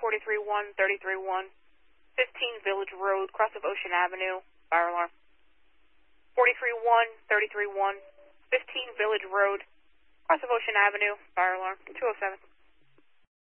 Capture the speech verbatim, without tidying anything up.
forty-three one, thirty-three one, fifteen Village Road, cross of Ocean Avenue, fire alarm. forty-three one, thirty-three one, fifteen Village Road, cross of Ocean Avenue, fire alarm. two oh seven.